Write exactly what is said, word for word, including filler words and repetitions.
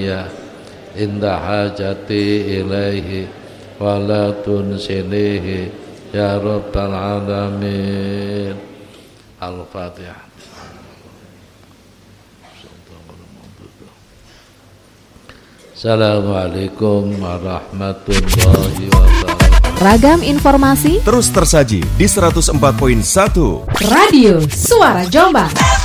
dunya inda hajati ilaihi wa la tunsinihi ya rabbal alamin. Al-Fatihah. Assalamualaikum warahmatullahi wabarakatuh. Ragam informasi terus tersaji di seratus empat koma satu Radio Suara Jombang.